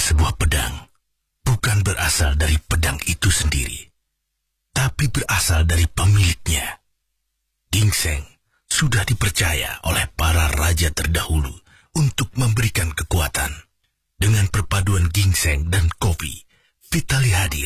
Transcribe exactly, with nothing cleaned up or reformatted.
sebuah pedang bukan berasal dari pedang itu sendiri, tapi berasal dari pemiliknya. Ginseng sudah dipercaya oleh para raja terdahulu untuk memberikan kekuatan. Dengan perpaduan ginseng dan kopi, Vitali hadir